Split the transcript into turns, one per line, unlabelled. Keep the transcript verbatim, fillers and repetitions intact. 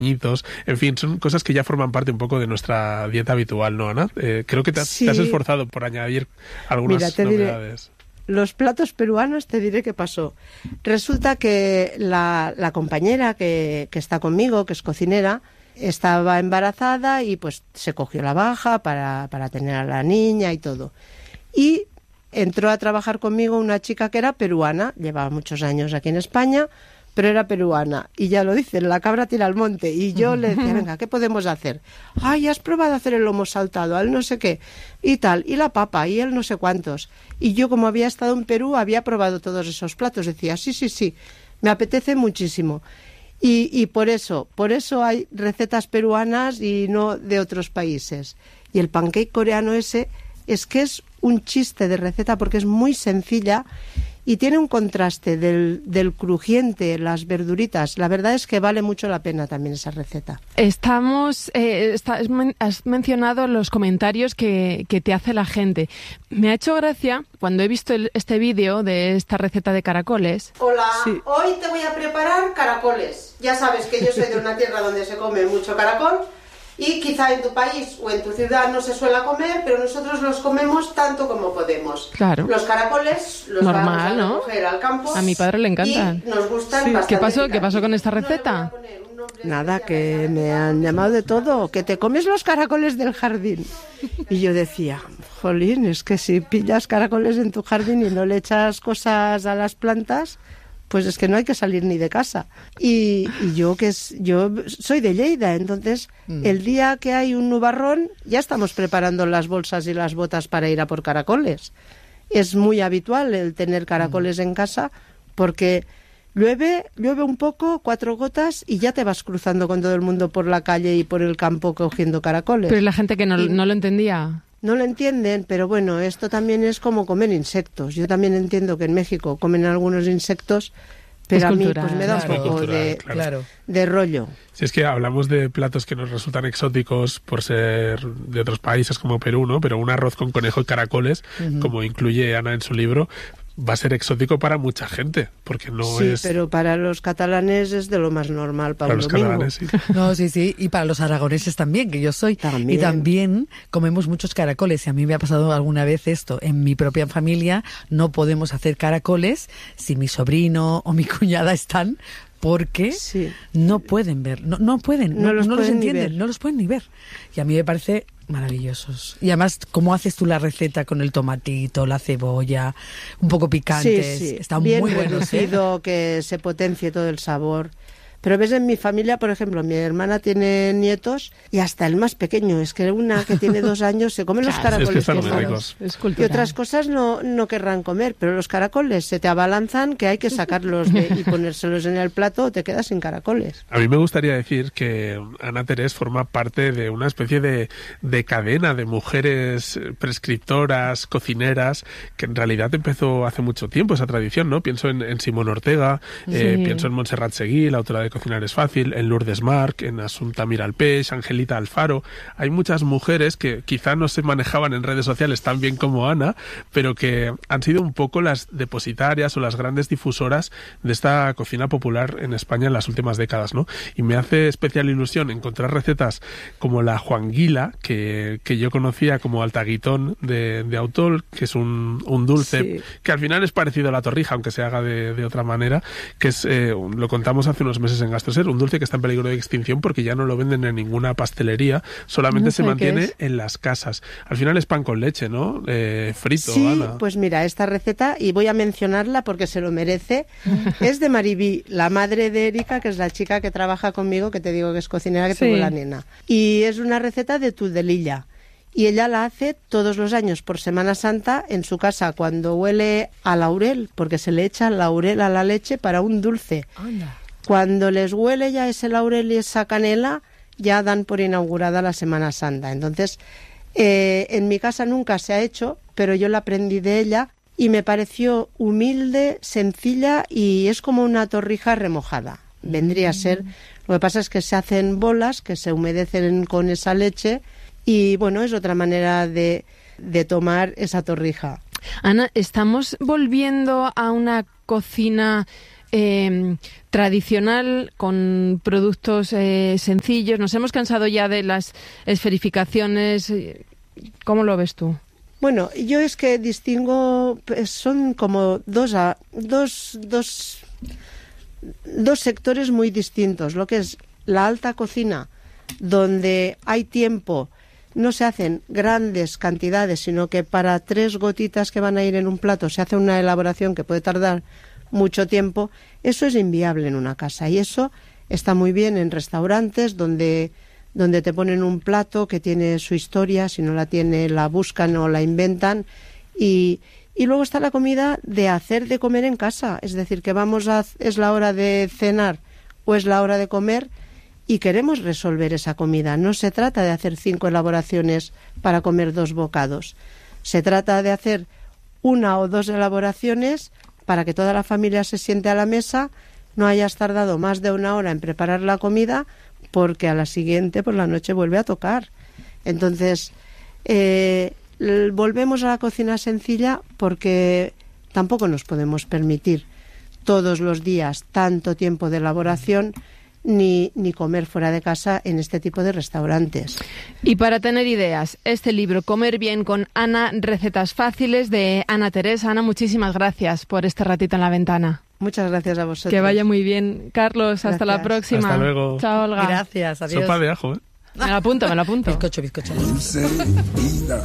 En fin, son cosas que ya forman parte un poco de nuestra dieta habitual, ¿no, Ana? Eh, creo que te has, sí. te has esforzado por añadir algunas
Mira, te
novedades.
Diré, los platos peruanos, te diré qué pasó. Resulta que la, la compañera que, que está conmigo, que es cocinera, estaba embarazada y pues se cogió la baja para, para tener a la niña y todo. Y entró a trabajar conmigo una chica que era peruana, llevaba muchos años aquí en España, pero era peruana, y ya lo dicen, la cabra tira al monte, y yo le decía, venga, ¿qué podemos hacer? Ay, ¿has probado a hacer el lomo saltado? Al no sé qué, y tal, y la papa, y el no sé cuántos. Y yo, como había estado en Perú, había probado todos esos platos, decía, sí, sí, sí, me apetece muchísimo. Y, y por eso, por eso hay recetas peruanas y no de otros países. Y el pancake coreano ese, es que es un chiste de receta, porque es muy sencilla, y tiene un contraste del, del crujiente, las verduritas. La verdad es que vale mucho la pena también esa receta.
Estamos, eh, está, has mencionado los comentarios que, que te hace la gente. Me ha hecho gracia cuando he visto el, este vídeo de esta receta de caracoles.
Hola, sí. Hoy te voy a preparar caracoles. Ya sabes que yo soy de una tierra donde se come mucho caracol. Y quizá en tu país o en tu ciudad no se suele comer, pero nosotros los comemos tanto como podemos.
Claro.
Los caracoles los
Normal,
vamos a
¿no?
recoger al campo.
A mi padre le encantan.
Y nos gustan
sí.
bastante.
¿Qué pasó? ¿Qué pasó con esta receta?
No Nada, que me han llamado de todo, que te comes los caracoles del jardín. Y yo decía, jolín, es que si pillas caracoles en tu jardín y no le echas cosas a las plantas, pues es que no hay que salir ni de casa. Y, y yo que es, yo soy de Lleida, entonces mm. el día que hay un nubarrón ya estamos preparando las bolsas y las botas para ir a por caracoles. Es muy habitual el tener caracoles mm. en casa porque llueve, llueve un poco, cuatro gotas y ya te vas cruzando con todo el mundo por la calle y por el campo cogiendo caracoles.
Pero la gente que no, y, no lo entendía.
No lo entienden, pero bueno, esto también es como comer insectos. Yo también entiendo que en México comen algunos insectos, pero es a cultural, mí pues me da claro, un poco cultural, de, claro. de rollo.
Si es que hablamos de platos que nos resultan exóticos por ser de otros países como Perú, ¿no? Pero un arroz con conejo y caracoles, uh-huh. como incluye Ana en su libro, va a ser exótico para mucha gente, porque no
sí,
es...
Sí, pero para los catalanes es de lo más normal para,
para
un
los
domingo.
catalanes, sí.
No, sí, sí, y para los aragoneses también, que yo soy.
También.
Y también comemos muchos caracoles, y a mí me ha pasado alguna vez esto. En mi propia familia no podemos hacer caracoles si mi sobrino o mi cuñada están, porque sí. no pueden ver, no, no pueden, no, no los, no los entienden, no los pueden ni ver. Y a mí me parece maravillosos. Y además, ¿cómo haces tú la receta con el tomatito, la cebolla, un poco picantes?
Sí, sí.
Está
bien
muy bueno,
reducido, ¿eh? Que se potencie todo el sabor. Pero ves, en mi familia, por ejemplo, mi hermana tiene nietos y hasta el más pequeño, es que una que tiene dos años se come los
claro,
caracoles.
Es que están muy ricos.
Y otras cosas no, no querrán comer, pero los caracoles se te abalanzan que hay que sacarlos de, y ponérselos en el plato o te quedas sin caracoles.
A mí me gustaría decir que Ana Terés forma parte de una especie de, de cadena de mujeres prescriptoras, cocineras, que en realidad empezó hace mucho tiempo esa tradición, ¿no? Pienso en, en Simón Ortega, sí. eh, pienso en Montserrat Seguí, la autora de Cocinar es fácil, en Lourdes Marc, en Asunta Miralpeix, Angelita Alfaro. Hay muchas mujeres que quizá no se manejaban en redes sociales tan bien como Ana, pero que han sido un poco las depositarias o las grandes difusoras de esta cocina popular en España en las últimas décadas, ¿no? Y me hace especial ilusión encontrar recetas como la juanguila, que, que yo conocía como altaguitón de, de Autol, que es un, un dulce sí. que al final es parecido a la torrija, aunque se haga de, de otra manera, que es, eh, lo contamos hace unos meses en Gastroser, un dulce que está en peligro de extinción porque ya no lo venden en ninguna pastelería, solamente no se mantiene en las casas. Al final es pan con leche, ¿no? Eh, frito,
sí,
Ana.
Pues mira, esta receta, y voy a mencionarla porque se lo merece, es de Maribí, la madre de Erika, que es la chica que trabaja conmigo, que te digo que es cocinera, que sí. tengo la nena. Y es una receta de Tudelilla. Y ella la hace todos los años por Semana Santa en su casa cuando huele a laurel, porque se le echa laurel a la leche para un dulce. Hola. Cuando les huele ya ese laurel y esa canela, ya dan por inaugurada la Semana Santa. Entonces, eh, en mi casa nunca se ha hecho, pero yo la aprendí de ella y me pareció humilde, sencilla y es como una torrija remojada. Vendría a ser, lo que pasa es que se hacen bolas que se humedecen con esa leche y bueno, es otra manera de, de tomar esa torrija.
Ana, ¿estamos volviendo a una cocina eh, tradicional, con productos eh, sencillos. Nos hemos cansado ya de las esferificaciones. ¿Cómo lo ves tú?
Bueno, yo es que distingo, son como dos, dos, dos, dos sectores muy distintos. Lo que es la alta cocina, donde hay tiempo, no se hacen grandes cantidades, sino que para tres gotitas que van a ir en un plato se hace una elaboración que puede tardar mucho tiempo. Eso es inviable en una casa, y eso está muy bien en restaurantes donde, donde te ponen un plato que tiene su historia, si no la tiene la buscan o la inventan, y, y luego está la comida de hacer de comer en casa, es decir, que vamos a, es la hora de cenar o es la hora de comer, y queremos resolver esa comida. No se trata de hacer cinco elaboraciones para comer dos bocados. Se trata de hacer una o dos elaboraciones para que toda la familia se siente a la mesa, no hayas tardado más de una hora en preparar la comida, porque a la siguiente por la noche vuelve a tocar. Entonces, eh, volvemos a la cocina sencilla porque tampoco nos podemos permitir todos los días tanto tiempo de elaboración, Ni, ni comer fuera de casa en este tipo de restaurantes.
Y para tener ideas, este libro, Comer bien con Ana, recetas fáciles, de Ana Teresa. Ana, muchísimas gracias por este ratito en La Ventana.
Muchas gracias a vosotros.
Que vaya muy bien. Carlos, gracias. Hasta la próxima.
Hasta luego.
Chao, Olga.
Gracias, adiós.
Sopa de ajo, ¿eh?
Me lo apunto, me lo apunto.
Bizcocho, bizcocho.